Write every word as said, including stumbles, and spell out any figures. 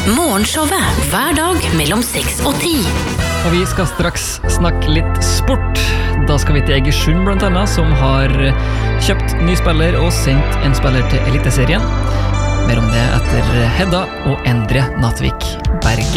Morgenshowet hver dag mellom seks og ti. Og vi skal straks snakke litt sport. Da skal vi til Egersund blant annet, som har kjøpt ny spiller og sendt en spiller til Eliteserien. Mer om det etter Hedda og Endre Natvik Berge.